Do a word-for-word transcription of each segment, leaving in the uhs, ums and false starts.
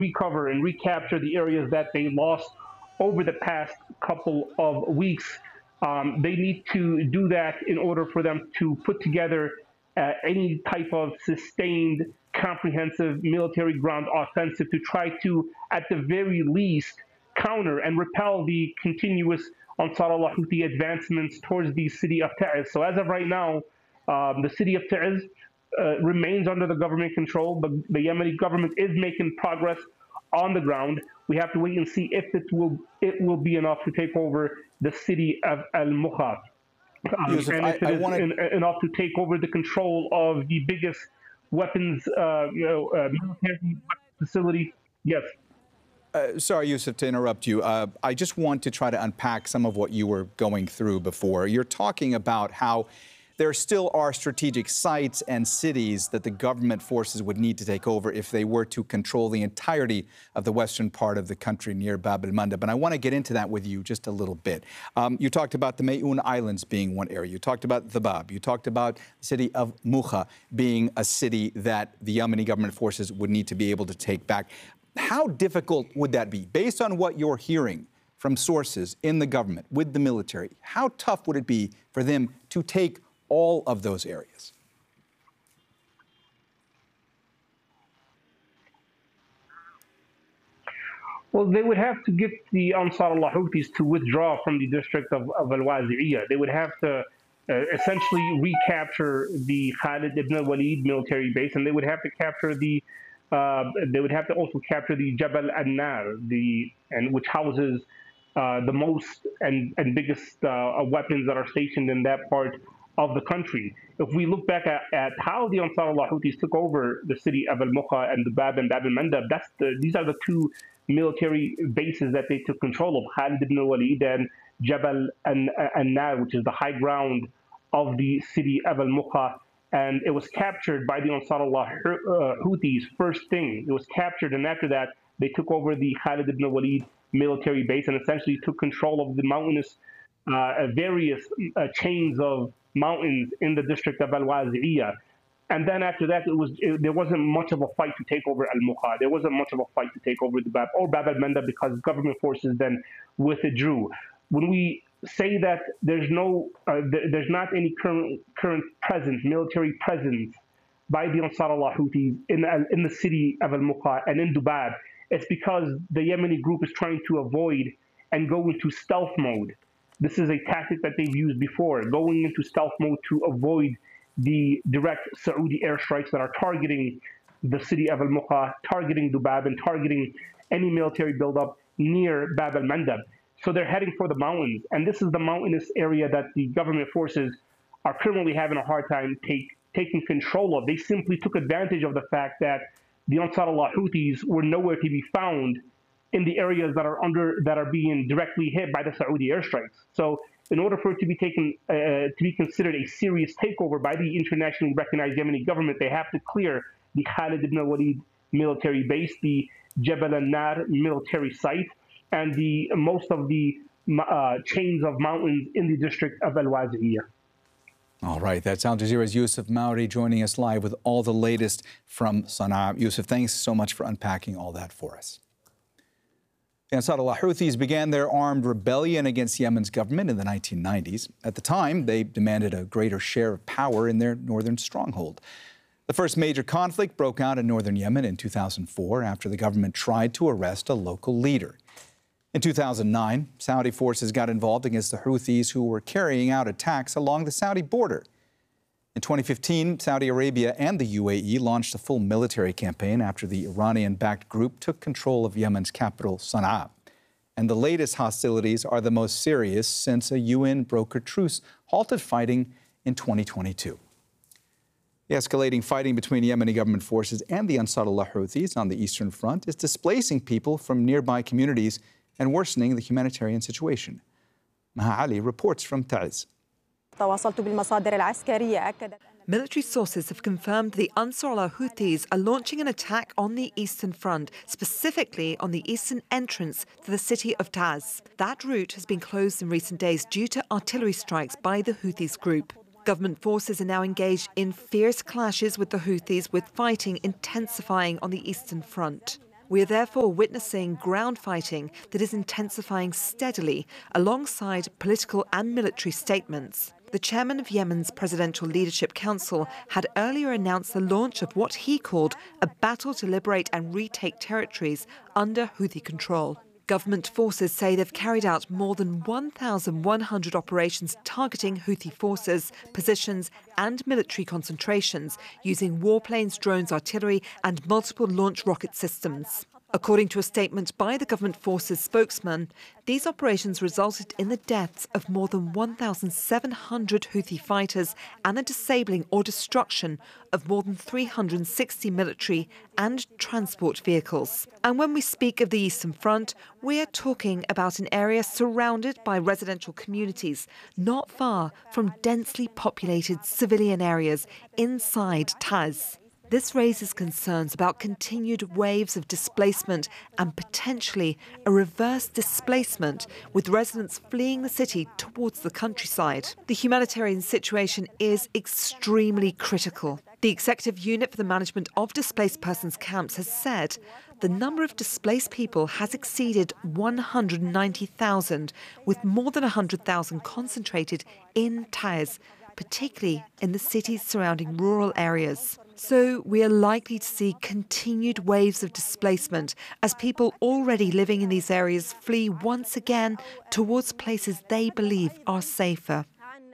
recover and recapture the areas that they lost over the past couple of weeks. Um, they need to do that in order for them to put together uh, any type of sustained, comprehensive military ground offensive to try to, at the very least, counter and repel the continuous Ansar Allah Houthi advancements towards the city of Ta'ez. So as of right now, um, the city of Ta'ez uh, remains under the government control. The, the Yemeni government is making progress on the ground. We have to wait and see if it will it will be enough to take over the city of Al-Mukha. Um, Yusuf, and if I, it I is wanna... in, enough to take over the control of the biggest weapons uh, you know, uh, military facility, yes. Uh, sorry, Yusuf, to interrupt you. Uh, I just want to try to unpack some of what you were going through before. You're talking about how there still are strategic sites and cities that the government forces would need to take over if they were to control the entirety of the western part of the country near Bab el-Mandab. And I want to get into that with you just a little bit. Um, you talked about the Mayun Islands being one area. You talked about Dhabab. You talked about the city of Mukha being a city that the Yemeni government forces would need to be able to take back. How difficult would that be? Based on what you're hearing from sources in the government with the military, how tough would it be for them to take all of those areas? Well, they would have to get the Ansar Allah Houthis to withdraw from the district of, of Al-Wazi'iyah. They would have to uh, essentially recapture the Khalid ibn al-Walid military base, and they would have to capture the uh, they would have to also capture the Jabal an-Nar, the and which houses uh, the most and and biggest uh, weapons that are stationed in that part of the country. If we look back at, at how the Ansar Allah Houthis took over the city of Al-Mukha and Dhabab and Bab al-Mandab, that's the, these are the two military bases that they took control of, Khalid ibn al-Walid and Jabal an-Nar, which is the high ground of the city of Al-Mukha. And it was captured by the Ansar Allah Houthis first thing. It was captured, and after that, they took over the Khalid ibn al-Walid military base and essentially took control of the mountainous, uh, various uh, chains of mountains in the district of Al-Wazi'iyah. And then after that, it was it, there wasn't much of a fight to take over Al-Mukha. There wasn't much of a fight to take over the Bab or Bab al-Mandab because government forces then withdrew. When we say that there's no, uh, th there's not any current current presence, military presence by the Ansar Allah Houthis in in the city of Al-Mukha and in Dhabab, it's because the Yemeni group is trying to avoid and go into stealth mode. This is a tactic that they've used before, going into stealth mode to avoid the direct Saudi airstrikes that are targeting the city of Al-Mukha, targeting Dhabab, and targeting any military buildup near Bab al-Mandab. So they're heading for the mountains, and this is the mountainous area that the government forces are currently having a hard time take, taking control of. They simply took advantage of the fact that the Ansar Allah Houthis were nowhere to be found in the areas that are under that are being directly hit by the Saudi airstrikes. So in order for it to be taken uh, to be considered a serious takeover by the internationally recognized Yemeni government, they have to clear the Khalid ibn al-Walid military base, the Jabal an-Nar military site, and the most of the uh, chains of mountains in the district of Al-Wazi'iyah. All right, that's Al Jazeera's Yusuf Mauri joining us live with all the latest from Sana'a. Yusuf, thanks so much for unpacking all that for us. The Ansar Allah Houthis began their armed rebellion against Yemen's government in the nineteen nineties. At the time, they demanded a greater share of power in their northern stronghold. The first major conflict broke out in northern Yemen in two thousand four after the government tried to arrest a local leader. In two thousand nine, Saudi forces got involved against the Houthis who were carrying out attacks along the Saudi border. In twenty fifteen, Saudi Arabia and the U A E launched a full military campaign after the Iranian-backed group took control of Yemen's capital, Sana'a. And the latest hostilities are the most serious since a U N-brokered truce halted fighting in twenty twenty-two. The escalating fighting between Yemeni government forces and the Ansar Allah Houthis on the Eastern Front is displacing people from nearby communities and worsening the humanitarian situation. Maha Ali reports from Ta'ez. Military sources have confirmed the Ansar Allah Houthis are launching an attack on the Eastern Front, specifically on the eastern entrance to the city of Ta'ez. That route has been closed in recent days due to artillery strikes by the Houthis group. Government forces are now engaged in fierce clashes with the Houthis, with fighting intensifying on the Eastern Front. We are therefore witnessing ground fighting that is intensifying steadily alongside political and military statements. The chairman of Yemen's Presidential Leadership Council had earlier announced the launch of what he called a battle to liberate and retake territories under Houthi control. Government forces say they've carried out more than one thousand one hundred operations targeting Houthi forces, positions and military concentrations using warplanes, drones, artillery and multiple launch rocket systems. According to a statement by the government forces spokesman, these operations resulted in the deaths of more than one thousand seven hundred Houthi fighters and the disabling or destruction of more than three hundred sixty military and transport vehicles. And when we speak of the Eastern Front, we are talking about an area surrounded by residential communities, not far from densely populated civilian areas inside Taiz. This raises concerns about continued waves of displacement and potentially a reverse displacement, with residents fleeing the city towards the countryside. The humanitarian situation is extremely critical. The Executive Unit for the Management of Displaced Persons Camps has said the number of displaced people has exceeded one hundred ninety thousand, with more than one hundred thousand concentrated in Taiz, particularly in the city's surrounding rural areas. So we are likely to see continued waves of displacement as people already living in these areas flee once again towards places they believe are safer.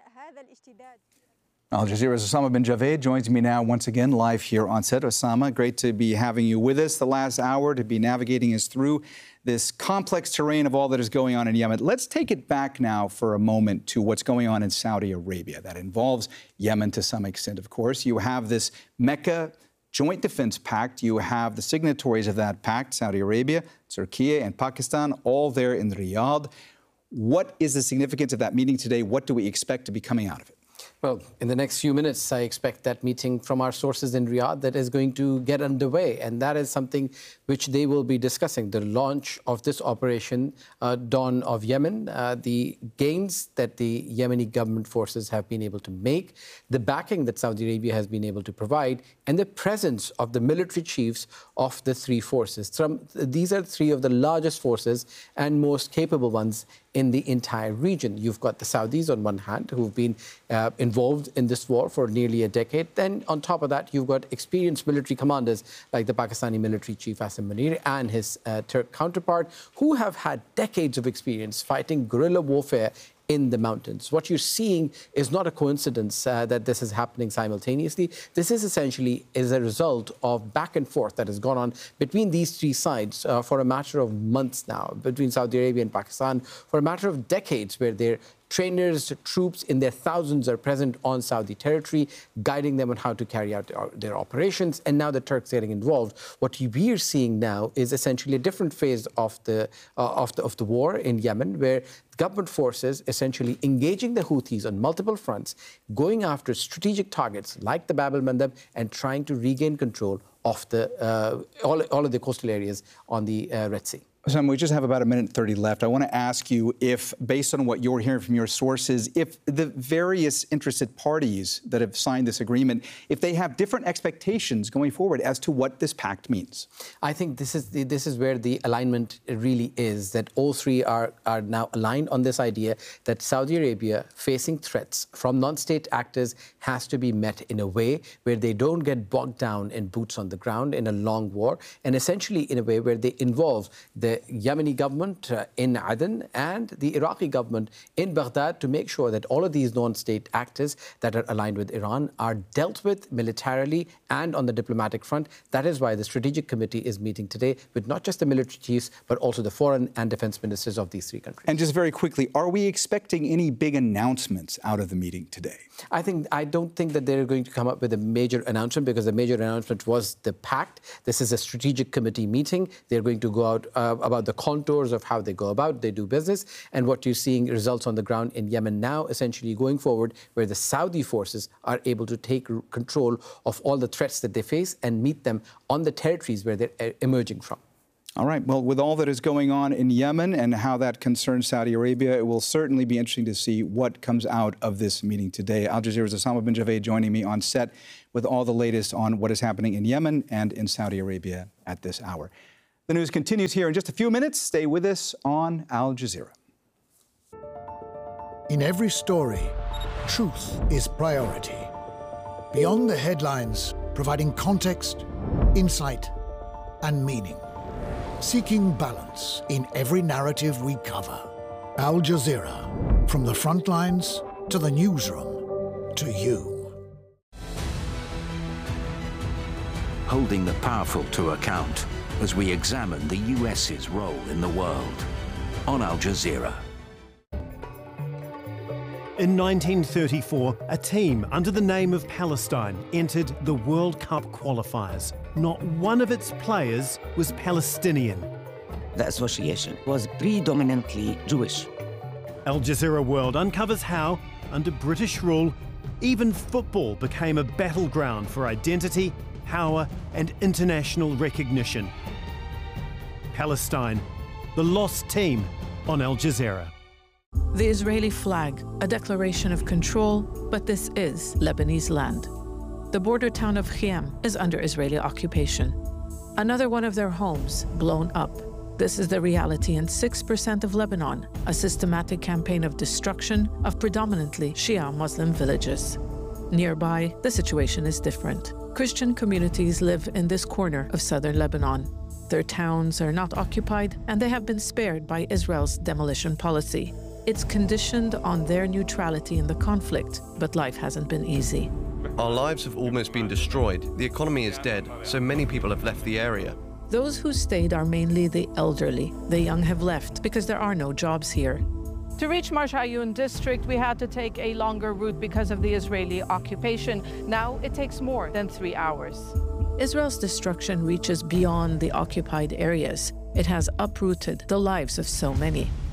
Al Jazeera's Osama bin Javed joins me now once again live here on set. Osama, great to be having you with us the last hour, to be navigating us through this complex terrain of all that is going on in Yemen. Let's take it back now for a moment to what's going on in Saudi Arabia. That involves Yemen to some extent, of course. You have this Mecca Joint Defense Pact. You have the signatories of that pact, Saudi Arabia, Turkey, and Pakistan, all there in Riyadh. What is the significance of that meeting today? What do we expect to be coming out of it? Well, in the next few minutes, I expect that meeting from our sources in Riyadh that is going to get underway. And that is something which they will be discussing, the launch of this operation, uh, Dawn of Yemen, uh, the gains that the Yemeni government forces have been able to make, the backing that Saudi Arabia has been able to provide, and the presence of the military chiefs of the three forces. Some, these are three of the largest forces and most capable ones in the entire region. You've got the Saudis on one hand, who've been uh, involved in this war for nearly a decade. Then on top of that, you've got experienced military commanders like the Pakistani military chief Asim Munir and his uh, Turk counterpart, who have had decades of experience fighting guerrilla warfare in the mountains. What you're seeing is not a coincidence uh, that this is happening simultaneously. This is essentially is a result of back and forth that has gone on between these three sides uh, for a matter of months now, between Saudi Arabia and Pakistan, for a matter of decades, where they're trainers, troops in their thousands are present on Saudi territory, guiding them on how to carry out their, their operations. And now the Turks getting involved. What we are seeing now is essentially a different phase of the, uh, of the, of the war in Yemen, where government forces essentially engaging the Houthis on multiple fronts, going after strategic targets like the Bab el-Mandeb and trying to regain control of the, uh, all, all of the coastal areas on the uh, Red Sea. Sam, we just have about a minute thirty left. I want to ask you if, based on what you're hearing from your sources, if the various interested parties that have signed this agreement, if they have different expectations going forward as to what this pact means. I think this is the, this is where the alignment really is, that all three are, are now aligned on this idea that Saudi Arabia, facing threats from non-state actors, has to be met in a way where they don't get bogged down in boots on the ground in a long war, and essentially in a way where they involve the Yemeni government uh, in Aden and the Iraqi government in Baghdad to make sure that all of these non-state actors that are aligned with Iran are dealt with militarily and on the diplomatic front. That is why the Strategic Committee is meeting today with not just the military chiefs, but also the foreign and defense ministers of these three countries. And just very quickly, are we expecting any big announcements out of the meeting today? I think I don't think that they're going to come up with a major announcement, because the major announcement was the pact. This is a Strategic Committee meeting. They're going to go out uh, about the contours of how they go about, they do business, and what you're seeing results on the ground in Yemen now, essentially going forward, where the Saudi forces are able to take control of all the threats that they face and meet them on the territories where they're emerging from. All right. Well, with all that is going on in Yemen and how that concerns Saudi Arabia, it will certainly be interesting to see what comes out of this meeting today. Al Jazeera's Osama bin Javed joining me on set with all the latest on what is happening in Yemen and in Saudi Arabia at this hour. The news continues here in just a few minutes. Stay with us on Al Jazeera. In every story, truth is priority. Beyond the headlines, providing context, insight, and meaning. Seeking balance in every narrative we cover. Al Jazeera, from the front lines to the newsroom, to you. Holding the powerful to account as we examine the U S's role in the world on Al Jazeera. In nineteen thirty-four, a team under the name of Palestine entered the World Cup qualifiers. Not one of its players was Palestinian. The association was predominantly Jewish. Al Jazeera World uncovers how, under British rule, even football became a battleground for identity, power, and international recognition. Palestine, the lost team on Al Jazeera. The Israeli flag, a declaration of control, but this is Lebanese land. The border town of Khiam is under Israeli occupation. Another one of their homes blown up. This is the reality in six percent of Lebanon, a systematic campaign of destruction of predominantly Shia Muslim villages. Nearby, the situation is different. Christian communities live in this corner of southern Lebanon. Their towns are not occupied, and they have been spared by Israel's demolition policy. It's conditioned on their neutrality in the conflict, but life hasn't been easy. Our lives have almost been destroyed. The economy is dead, so many people have left the area. Those who stayed are mainly the elderly. The young have left because there are no jobs here. To reach Marsh Ayun district, we had to take a longer route because of the Israeli occupation. Now it takes more than three hours. Israel's destruction reaches beyond the occupied areas. It has uprooted the lives of so many.